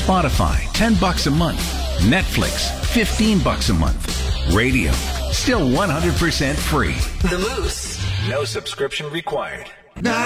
Spotify, $10 a month. Netflix, $15 a month. Radio, still 100% free. The Moose. No subscription required. Now